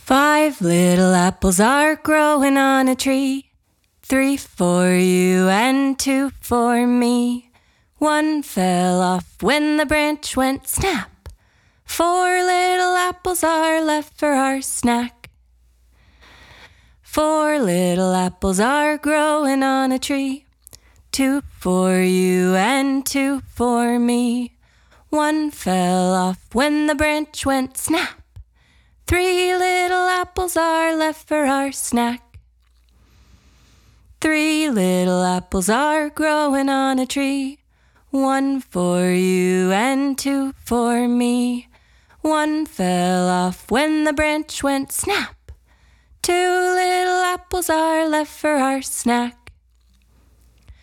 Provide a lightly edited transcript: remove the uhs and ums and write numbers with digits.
5 little apples are growing on a tree. 3 for you and 2 for me. 1 fell off when the branch went snap. 4 little apples are left for our snack. 4 little apples are growing on a tree. 2 for you and 2 for me. 1 fell off when the branch went snap. 3 little apples are left for our snack. 3 little apples are growing on a tree. 1 for you and 2 for me. 1 fell off when the branch went snap. 2 little apples are left for our snack.